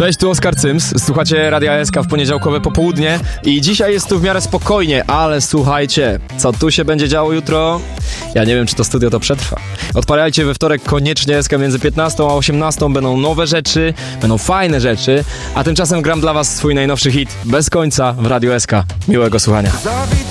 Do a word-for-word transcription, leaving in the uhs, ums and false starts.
Cześć, tu Oskar Cyms, słuchacie Radia S K w poniedziałkowe popołudnie i dzisiaj jest tu w miarę spokojnie, ale słuchajcie, co tu się będzie działo jutro? Ja nie wiem, czy to studio to przetrwa. Odpalajcie we wtorek koniecznie S K między piętnastą a osiemnastą, będą nowe rzeczy, będą fajne rzeczy, a tymczasem gram dla was swój najnowszy hit Bez końca w Radiu S K. Miłego słuchania.